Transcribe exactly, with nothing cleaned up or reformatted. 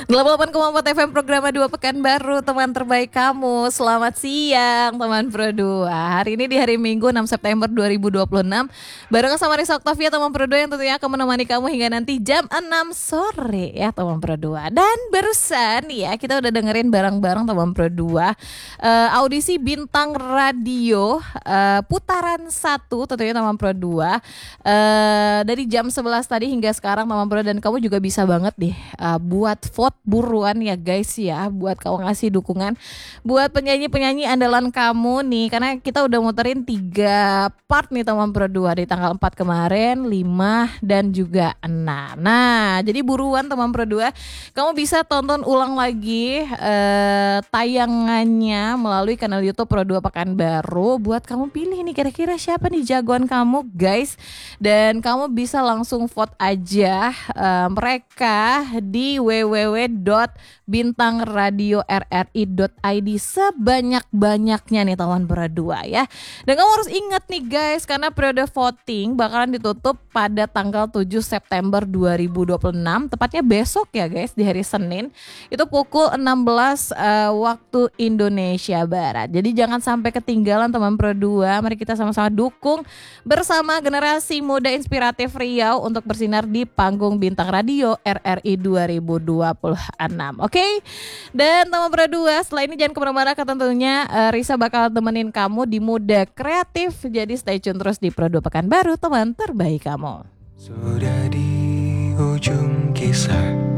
delapan puluh delapan koma empat F M Programa dua Pekanbaru, teman terbaik kamu. Selamat siang teman Pro dua. Hari ini di hari Minggu enam September dua ribu dua puluh enam, bareng sama Risa Oktavia teman Pro dua yang tentunya akan menemani kamu hingga nanti jam enam sore ya teman Pro dua. Dan barusan ya kita udah dengerin bareng-bareng teman Pro dua uh, audisi Bintang Radio uh, putaran satu tentunya teman Pro dua uh, dari jam sebelas tadi hingga sekarang teman Pro, dan kamu juga bisa banget deh uh, buat vote buruan ya guys ya, buat kamu ngasih dukungan buat penyanyi-penyanyi andalan kamu nih, karena kita udah muterin tiga part nih teman Pro dua di tanggal empat kemarin, lima dan juga enam. Nah jadi buruan teman Pro dua, kamu bisa tonton ulang lagi eh, tayangannya melalui kanal YouTube Pro dua Pekanbaru, buat kamu pilih nih kira-kira siapa nih jagoan kamu guys, dan kamu bisa langsung vote aja eh, mereka di w w w dot bintang radio r r i dot i d sebanyak-banyaknya nih teman Pro dua ya. Dan kamu harus ingat nih guys, karena periode voting bakalan ditutup pada tanggal tujuh September dua ribu dua puluh enam, tepatnya besok ya guys, di hari Senin itu pukul enam belas uh, waktu Indonesia Barat. Jadi jangan sampai ketinggalan teman Pro dua. Mari kita sama-sama dukung bersama generasi muda inspiratif Riau untuk bersinar di panggung Bintang Radio R R I dua ribu dua puluh enam. Oke, okay? Dan teman Pro dua, setelah ini jangan kemana-mana, tentunya uh, Risa bakal temenin kamu di Muda Kreatif. Jadi stay tune terus di Pro dua Pekanbaru, teman terbaik kamu. Sudah di ujung kisah,